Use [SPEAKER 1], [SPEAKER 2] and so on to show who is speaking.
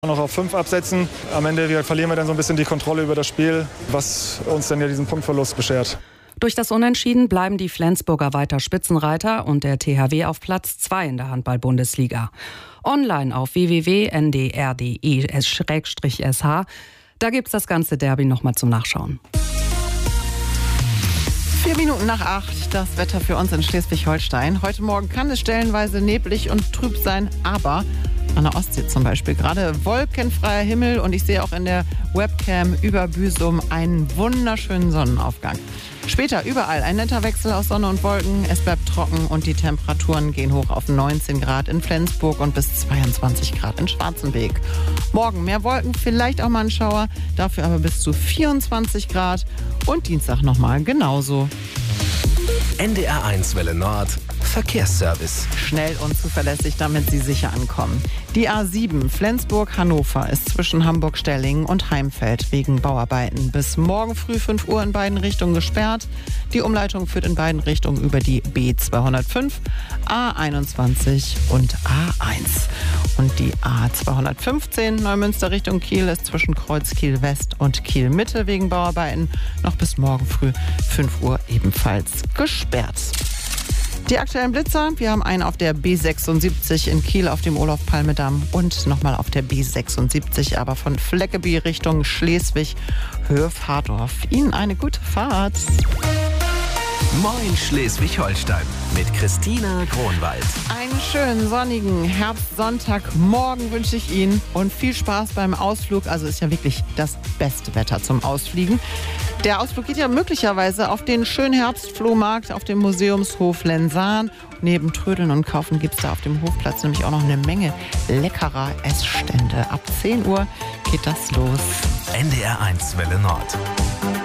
[SPEAKER 1] Noch auf 5 absetzen. Am Ende verlieren wir dann so ein bisschen die Kontrolle über das Spiel, was uns dann ja diesen Punktverlust beschert.
[SPEAKER 2] Durch das Unentschieden bleiben die Flensburger weiter Spitzenreiter und der THW auf Platz 2 in der Handball-Bundesliga. Online auf www.ndr.de/sh. Da gibt's das ganze Derby nochmal zum Nachschauen.
[SPEAKER 3] 4 Minuten nach 8, das Wetter für uns in Schleswig-Holstein. Heute Morgen kann es stellenweise neblig und trüb sein, aber an der Ostsee zum Beispiel gerade wolkenfreier Himmel und ich sehe auch in der Webcam über Büsum einen wunderschönen Sonnenaufgang. Später überall ein netter Wechsel aus Sonne und Wolken. Es bleibt trocken und die Temperaturen gehen hoch auf 19 Grad in Flensburg und bis 22 Grad in Schwarzenberg. Morgen mehr Wolken, vielleicht auch mal ein Schauer, dafür aber bis zu 24 Grad und Dienstag nochmal genauso.
[SPEAKER 4] NDR1 Welle Nord, Verkehrsservice.
[SPEAKER 3] Schnell und zuverlässig, damit Sie sicher ankommen. Die A7 Flensburg-Hannover ist zwischen Hamburg-Stellingen und Heimfeld wegen Bauarbeiten bis morgen früh 5 Uhr in beiden Richtungen gesperrt. Die Umleitung führt in beiden Richtungen über die B205, A21 und A1. Und die A215 Neumünster Richtung Kiel ist zwischen Kreuz Kiel West und Kiel Mitte wegen Bauarbeiten noch bis morgen früh 5 Uhr ebenfalls gesperrt. Die aktuellen Blitzer, wir haben einen auf der B76 in Kiel auf dem Olof-Palme-Damm und nochmal auf der B76, aber von Fleckeby Richtung Schleswig, Höhe Fahrdorf. Ihnen eine gute Fahrt.
[SPEAKER 4] Moin Schleswig-Holstein mit Christina Kronwald.
[SPEAKER 3] Einen schönen sonnigen Herbstsonntagmorgen wünsche ich Ihnen und viel Spaß beim Ausflug. Also ist ja wirklich das beste Wetter zum Ausfliegen. Der Ausflug geht ja möglicherweise auf den schönen Herbstflohmarkt auf dem Museumshof Lensahn. Neben Trödeln und Kaufen gibt es da auf dem Hofplatz nämlich auch noch eine Menge leckerer Essstände. Ab 10 Uhr geht das los.
[SPEAKER 4] NDR1 Welle Nord.